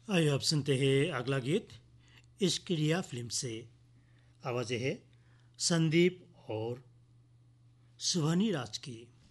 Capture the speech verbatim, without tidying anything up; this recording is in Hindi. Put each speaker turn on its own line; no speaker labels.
आइए आप सुनते हैं अगला गीत इश्क रिया फिल्म से। आवाज़ें है संदीप और सुहानी राज की।